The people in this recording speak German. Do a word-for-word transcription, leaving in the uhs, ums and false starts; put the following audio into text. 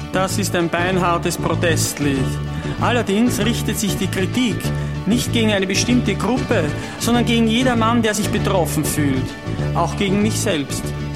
Das ist ein beinhartes Protestlied. Allerdings richtet sich die Kritik nicht gegen eine bestimmte Gruppe, sondern gegen jedermann, der sich betroffen fühlt, auch gegen mich selbst.